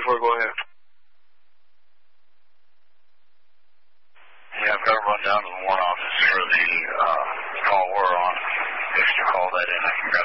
4, go ahead. Yeah, I've got to run down to the one office for the call we're on. If you call that in, I can